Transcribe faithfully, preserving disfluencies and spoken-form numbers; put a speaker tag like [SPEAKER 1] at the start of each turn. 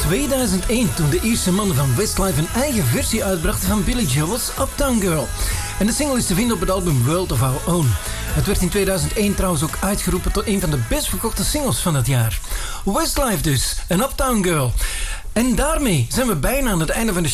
[SPEAKER 1] tweeduizend één, toen de Ierse mannen van Westlife een eigen versie uitbrachten van Billy Joel's Uptown Girl. En de single is te vinden op het album World of Our Own. Het werd in tweeduizend één trouwens ook uitgeroepen tot een van de best verkochte singles van het jaar. Westlife dus, en Uptown Girl. En daarmee zijn we bijna aan het einde van de